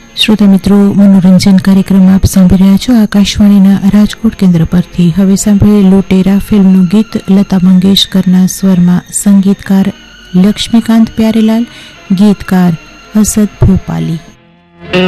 श्रोता मित्रों, मनोरंजन कार्यक्रम आप सांभी रह्या छो आकाशवाणीना રાજકોટ કેન્દ્ર પરથી। હવે સાંભળીએ લૂટેરા ફિલ્મનું ગીત લતા મંગેશકરના સ્વરમાં, સંગીતકાર લક્ષ્મીકાંત પ્યારેલાલ, ગીતકાર અસદ ભોપાલી।